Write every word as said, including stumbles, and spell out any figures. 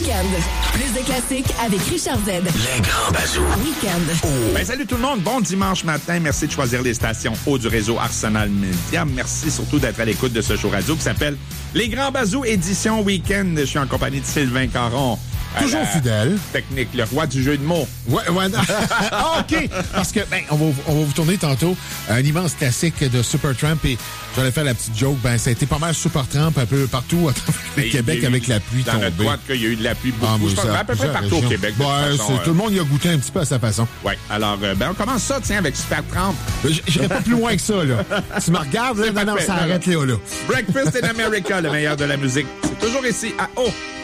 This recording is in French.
Week-end. Plus de classiques avec Richard Z. Les grands bazous. Week-end. Oh. Ben, salut tout le monde. Bon dimanche matin. Merci de choisir les stations haut du réseau Arsenal Media. Merci surtout d'être à l'écoute de ce show radio qui s'appelle Les grands bazous édition Week-end. Je suis en compagnie de Sylvain Caron. Toujours fidèle. Technique, le roi du jeu de mots. Ouais, ouais. OK. Parce que, ben, on va, on va vous tourner tantôt un immense classique de Supertramp et j'allais faire la petite joke. Ben, ça a été pas mal Supertramp un peu partout au Québec avec la pluie dans tombée. Dans notre boîte, il y a eu de la pluie beaucoup. Ah, je pense ça, à peu près partout région. au Québec. Ben, façon, euh... Tout le monde y a goûté un petit peu à sa façon. Oui. Alors, euh, ben, on commence ça, tiens, avec Supertramp. J'irai pas plus loin que ça, là. Tu me regardes, là, non, non, ça arrête là, là. Breakfast in America, le meilleur de la musique. C'est toujours ici à O